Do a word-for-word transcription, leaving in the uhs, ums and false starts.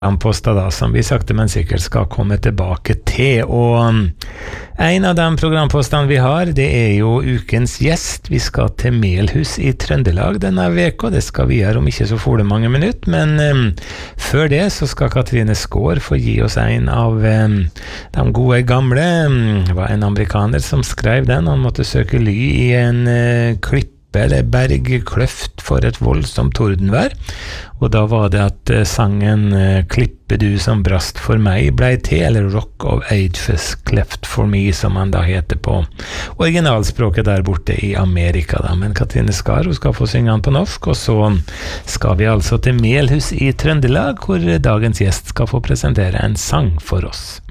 programposter da, som vi sakte men sikkert skal komme tilbake til, og en av de programpostene vi har, det er jo ukens gjest. Vi skal til Melhus i Trøndelag denne veka, det skal vi gjøre om ikke så fole mange minutter, men um, før det så skal Katrine Skaar få gi oss en av um, de gode gamle. Det var en amerikaner som skrev den, han måtte søke ly i en uh, klipp eller bergkløft for et voldsomt tordenvær, og da var det at uh, sangen uh, «Klippe du som brast for meg» ble til, eller «Rock of Ages Cleft for me», som han da heter på originalspråket der borte i Amerika da. Men Katrine Skaar, hun skal få synge han på norsk, og så skal vi altså til Melhus i Trøndelag, hvor dagens gjest skal få presentere en sang for oss.